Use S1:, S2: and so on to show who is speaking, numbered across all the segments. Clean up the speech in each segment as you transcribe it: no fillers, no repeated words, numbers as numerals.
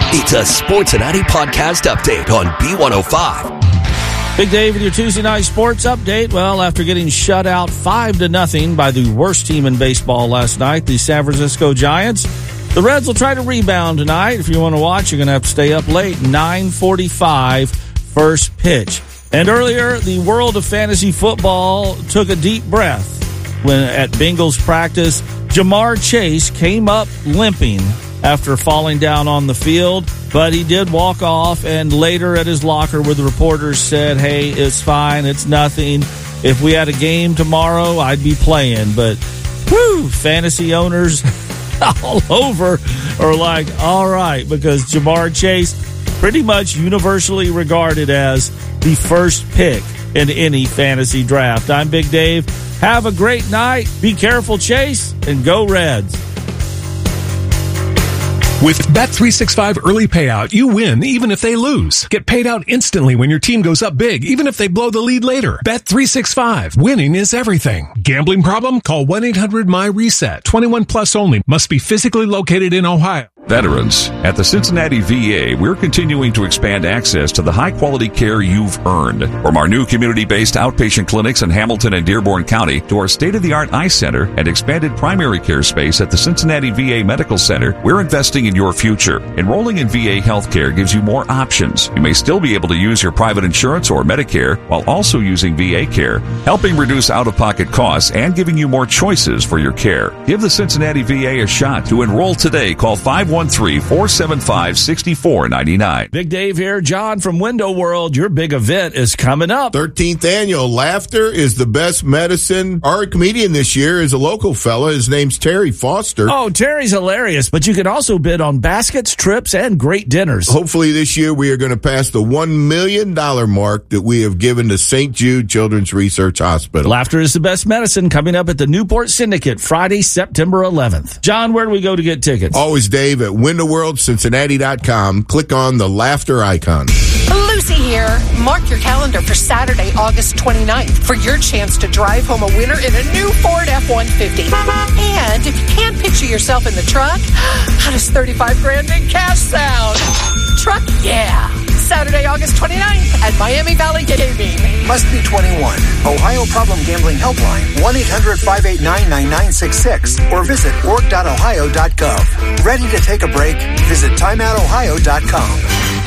S1: It's a Sportsinati podcast update on B105.
S2: Big Dave with your Tuesday night sports update. Well, after getting shut out 5-0 by the worst team in baseball last night, the San Francisco Giants, the Reds will try to rebound tonight. If you want to watch, you're going to have to stay up late. 9:45 first pitch. And earlier, the world of fantasy football took a deep breath when at Bengals practice, Jamar Chase came up limping after falling down on the field, but he did walk off, and later at his locker where the reporters said, hey, it's fine, it's nothing. If we had a game tomorrow, I'd be playing. But, fantasy owners all over are like, all right, because Jamar Chase pretty much universally regarded as the first pick in any fantasy draft. I'm Big Dave. Have a great night. Be careful, Chase, and go Reds.
S3: With Bet365 Early Payout, you win even if they lose. Get paid out instantly when your team goes up big, even if they blow the lead later. Bet365. Winning is everything. Gambling problem? Call 1-800-MY-RESET. 21 plus only. Must be physically located in Ohio.
S4: Veterans, at the Cincinnati VA, we're continuing to expand access to the high-quality care you've earned. From our new community-based outpatient clinics in Hamilton and Dearborn County to our state-of-the-art eye center and expanded primary care space at the Cincinnati VA Medical Center, we're investing in your future. Enrolling in VA healthcare gives you more options. You may still be able to use your private insurance or Medicare while also using VA care, helping reduce out-of-pocket costs and giving you more choices for your care. Give the Cincinnati VA a shot. To enroll today, call 513-475-6499.
S2: Big Dave here. John from Window World. Your big event is coming up.
S5: 13th annual Laughter is the Best Medicine. Our comedian this year is a local fella. His name's Terry Foster.
S2: Oh, Terry's hilarious, but you can also bid on baskets, trips, and great dinners.
S5: Hopefully this year we are going to pass the $1 million mark that we have given to St. Jude Children's Research Hospital.
S2: Laughter is the Best Medicine coming up at the Newport Syndicate Friday, September 11th. John, where do we go to get tickets?
S5: Always Dave at WindowWorldCincinnati.com. Click on the Laughter icon.
S6: Lucy here. Mark your calendar for Saturday, August 29th for your chance to drive home a winner in a new Ford F-150. And if you can't picture yourself in the truck, how does $35,000 in cash sound? Truck, yeah. Saturday, August 29th at Miami Valley Gaming.
S7: Must be 21. Ohio Problem Gambling Helpline, 1-800-589-9966, or visit org.ohio.gov. Ready to take a break? Visit timeoutohio.com.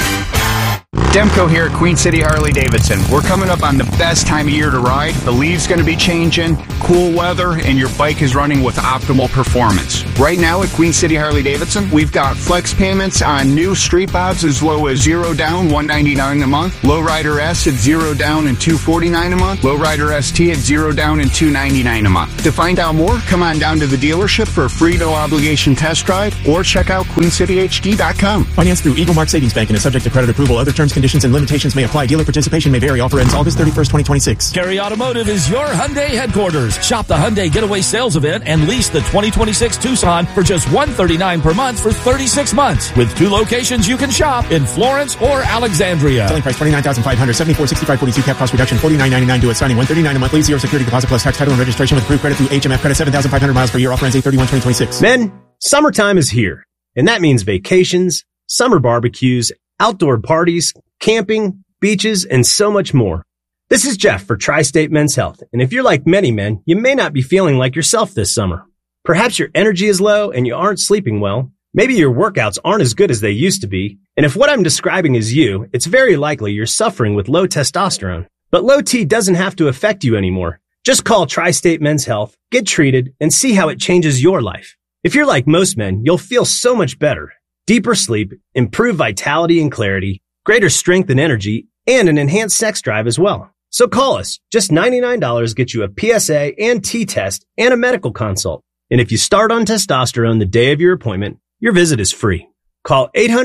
S8: Demko here at Queen City Harley-Davidson. We're coming up on the best time of year to ride. The leaves going to be changing, cool weather, and your bike is running with optimal performance. Right now at Queen City Harley-Davidson, we've got flex payments on new street bobs as low as $0 down, $199 a month. Lowrider S at $0 down and $249 a month. Lowrider ST at $0 down and $299 a month. To find out more, come on down to the dealership for a free no-obligation test drive or check out QueenCityHD.com.
S9: Financed through Eagle Mark Savings Bank and is subject to credit approval. Other terms, conditions, and limitations may apply. Dealer participation may vary. Offer ends August 31st, 2026.
S2: Kerry Automotive is your Hyundai headquarters. Shop the Hyundai Getaway Sales Event and lease the 2026 Tucson for just $139 per month for 36 months. With 2 locations you can shop in Florence or Alexandria.
S9: Selling price $29,500, $74,6542 cap cost reduction, $49.99 due at signing, $139 a month, lease, 0 security deposit plus tax, title, and registration with approved credit through HMF credit, 7,500 miles per year. Offer ends 8/31/2026.
S10: Men, summertime is here, and that means vacations, summer barbecues, outdoor parties, camping, beaches, and so much more. This is Jeff for Tri-State Men's Health, and if you're like many men, you may not be feeling like yourself this summer. Perhaps your energy is low and you aren't sleeping well. Maybe your workouts aren't as good as they used to be. And if what I'm describing is you, it's very likely you're suffering with low testosterone. But low T doesn't have to affect you anymore. Just call Tri-State Men's Health, get treated, and see how it changes your life. If you're like most men, you'll feel so much better. Deeper sleep, improved vitality and clarity, greater strength and energy, and an enhanced sex drive as well. So call us. Just $99 gets you a PSA and T-test and a medical consult. And if you start on testosterone the day of your appointment, your visit is free. Call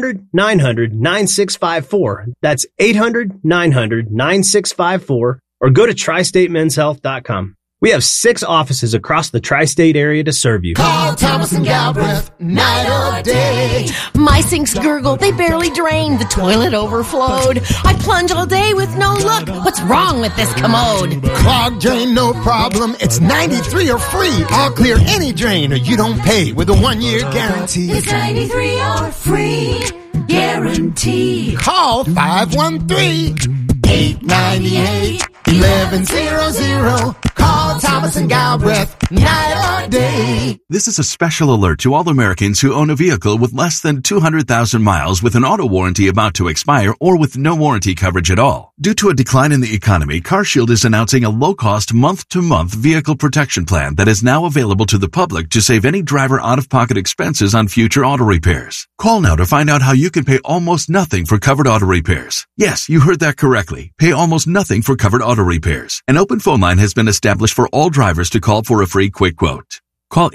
S10: 800-900-9654. That's 800-900-9654. Or go to TriStateMen'sHealth.com. We have 6 offices across the tri-state area to serve you.
S11: Call Thomas and Galbraith, night or day.
S12: My sinks gurgle, they barely drain. The toilet overflowed. I plunge all day with no luck. What's wrong with this commode?
S11: Clogged drain, no problem. It's 93 or free. I'll clear any drain or you don't pay with a 1-year guarantee.
S13: It's 93 or free. Yeah.
S12: guarantee.
S11: Call 513-898-1100. Call Thomas and Galbraith night or day.
S13: This is a special alert to all Americans who own a vehicle with less than 200,000 miles with an auto warranty about to expire or with no warranty coverage at all. Due to a decline in the economy, CarShield is announcing a low-cost month-to-month vehicle protection plan that is now available to the public to save any driver out-of-pocket expenses on future auto repairs. Call now to find out how you can pay almost nothing for covered auto repairs. Yes, you heard that correctly. Pay almost nothing for covered auto repairs. An open phone line has been established for all drivers to call for a free quick quote. Call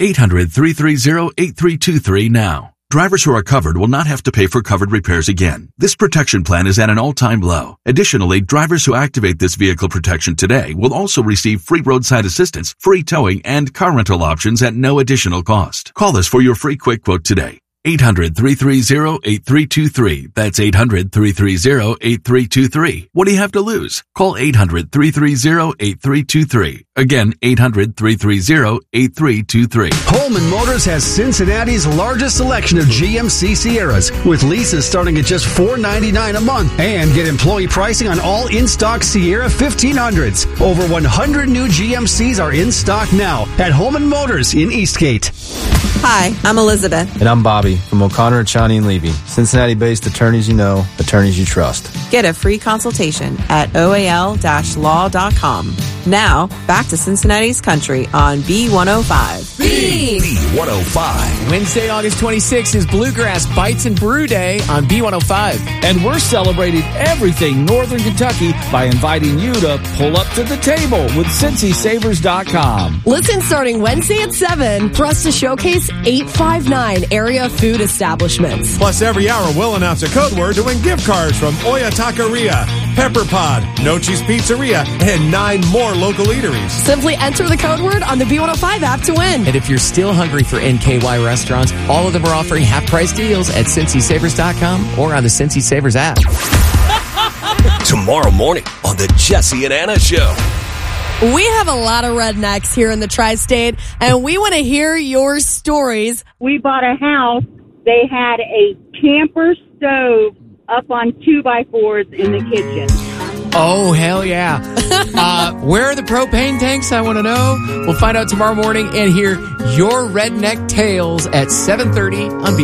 S13: 800-330-8323 now. Drivers who are covered will not have to pay for covered repairs again. This protection plan is at an all-time low. Additionally, drivers who activate this vehicle protection today will also receive free roadside assistance, free towing, and car rental options at no additional cost. Call us for your free quick quote today. 800-330-8323. That's 800-330-8323. What do you have to lose? Call 800-330-8323. Again, 800-330-8323.
S14: Holman Motors has Cincinnati's largest selection of GMC Sierras, with leases starting at just $499 a month. And get employee pricing on all in-stock Sierra 1500s. Over 100 new GMCs are in stock now at Holman Motors in Eastgate.
S15: Hi, I'm Elizabeth.
S16: And I'm Bobby from O'Connor, Chani & Levy. Cincinnati-based attorneys you know, attorneys you trust.
S15: Get a free consultation at oal-law.com. Now, back to Cincinnati's Country on B105.
S1: B105.
S17: Wednesday, August 26th is Bluegrass Bites and Brew Day on B105.
S2: And we're celebrating everything Northern Kentucky by inviting you to pull up to the table with CincySavers.com.
S18: Listen starting Wednesday at 7 for us to showcase 859 area food establishments.
S19: Plus, every hour we'll announce a code word to win gift cards from Oya Taqueria, Pepper Pod, Nochi's Pizzeria, and 9 more local eateries.
S18: Simply enter the code word on the B105 app to win.
S17: And if you're still hungry for NKY restaurants, all of them are offering half-price deals at CincySavers.com or on the Cincy Savers app.
S1: Tomorrow morning on the Jesse and Anna Show.
S18: We have a lot of rednecks here in the tri-state, and we want to hear your stories.
S20: We bought a house. They had a camper stove up on 2x4s in the kitchen.
S17: Oh, hell yeah. Where are the propane tanks? I want to know. We'll find out tomorrow morning and hear your redneck tales at 7:30 on